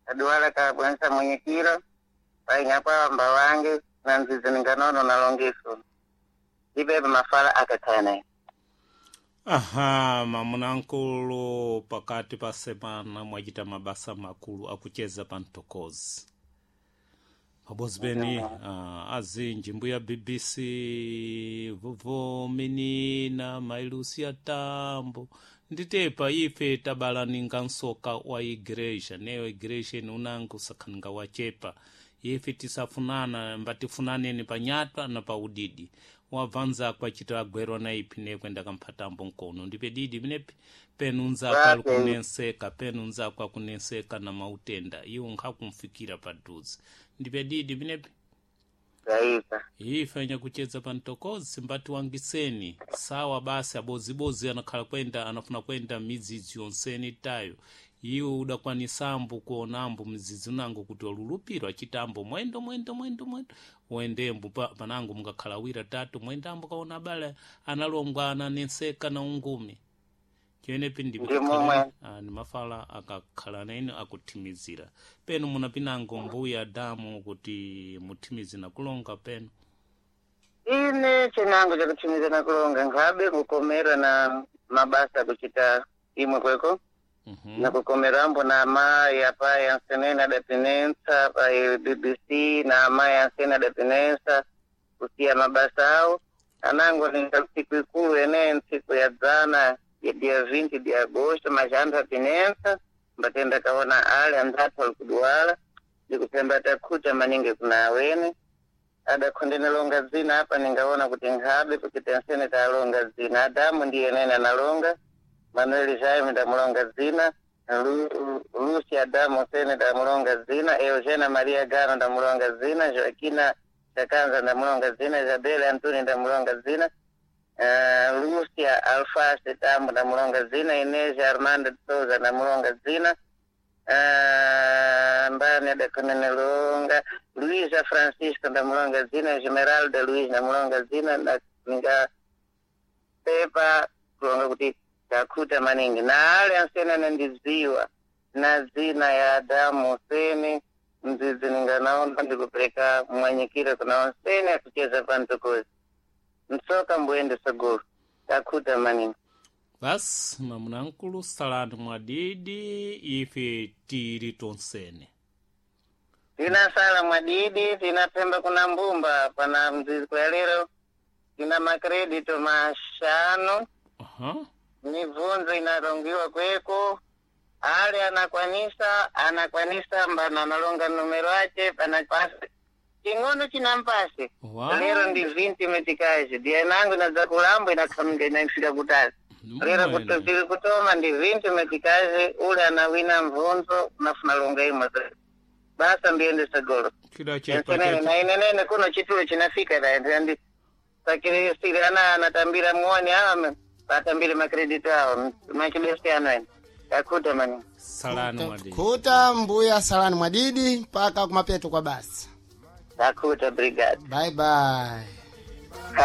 aduala ka bwansa mwenye kiro painyapa mbawange na nzizinganono na longiso ibebe mafala akatana. Aha, mamunankulu pakati pa semana mwajita mabasa makulu akucheza pantokozi. Mabozi beni azinji mbuya BBC vovo menina mailusi ya tambo nditepa ife tabalaninga nsoka wa igreja neo igreja nunangu sakanga wachepa ife tisafunana mbatifunane panyatwa na pa udidi wavanza kwa chita agwero na ipine kwenda kampatambo nkono ndipe didi minepi penunza kwa kunenseka na mautenda iyo nkakumfikira paduzi ndipe didi minepi Saisa ife nya kucheza pantokozi mbati wangiseni sawa basi abozibozi anafuna kwenda mizizi yonseni tayo iyo udakwani sambu kuonambu mzizi unangu kuti walulupirwa chitambo mwendo wendembu panangu mngakhalawira tatu mwendambu kaona bale analongwana nenseka na ungumi chene pindi ni mafala akakhala nene akutimizira penu munapinango mbuya damu kuti mutimizi na kulonga penu ine chenango chakutimizira na kulonga ngabe kukomera na mabasa kuchita imwe kweko na kukomerambo na amai apa yansenena depenensa pa BBC na amai yansena depenensa kusia mabasa ao anango ni siku ikulu ene siku ya zana ya dia 20 de agosto majanda penensa mbatenda kaona ale andatu alikuduala nikupemba takuta maninge kuna wene ada kondene longa zina hapa ningaona kuti ngabe tukitensene ta longa zina Adamu ndiye nene na longa Manuel Jaime da mulonga zina Lucia Adamu sene da mulonga zina Eugenia Maria Gano da mulonga zina Joaquina Chakanza da mulonga zina Isabela Antoni da mulonga zina Lucia Alfasi Tamu da mulonga zina Inez Armando Souza da mulonga zina mbane da kunene longa Luisa Francisco da mulonga zina Esmeralda Luis da mulonga zina na ninga pepa kulonga kuti takuta maningi na ale ansena nandiziwa na zina ya Adamu sene mzizi ninganaona ndikupeleka mwanyikira kuna onsene akucheza pantokozi msoka mbwende saguru takuta maningi bas mamunankulu salani mwadidi ife tiri tonsene tina sala mwadidi tina pemba kuna mbumba pana mzizi kwa lero tina makredito mashano ni vunzo inarongiwa kweko ale anakwanisa mbana analonga numero ache panapasi kingono chinampasi lero ndi 20 metikazi dia nangu na zakulambo inakamga inafika kutasi lero kutoma ndi 20 metikazi ule anawina mvunzo nafuna longa ima basa mbiende sagoro na inenene kuno chitulo chinafika ndi sakiri siri anatambira mwoni patambile makredito hao makibesti anwen takuta mani salani mwadidi kuta mbuya salani mwadidi mpaka kumapeto kwa basi takuta brigade bye